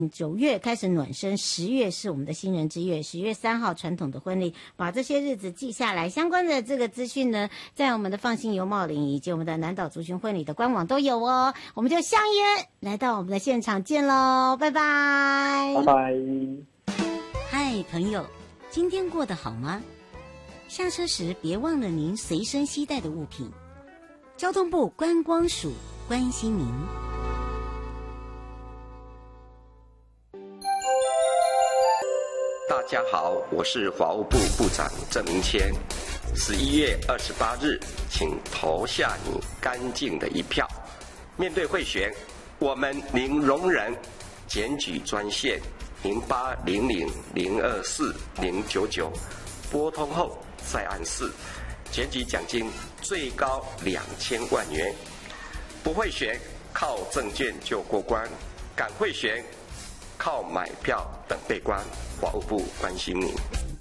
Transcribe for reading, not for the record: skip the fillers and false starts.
9月开始暖身，10月是我们的新人之月，10月3号传统的婚礼，把这些日子记下来。相关的这个资讯呢，在我们的放心游茂林以及我们的南岛族群婚礼的官网都有哦。我们就相约来到我们的现场见喽，拜拜， 拜拜。 嗨，朋友，今天过得好吗？下车时别忘了您随身携带的物品。交通部观光署关心您。 大家好，我是法务部部长郑明谦。11月28日，请投下你干净的一票。面对贿选，我们零容忍。检举专线0800024099，拨通后再按4。检举奖金最高2000万元。不贿选，靠证件就过关；敢贿选，靠买票等被关。法务部关心你。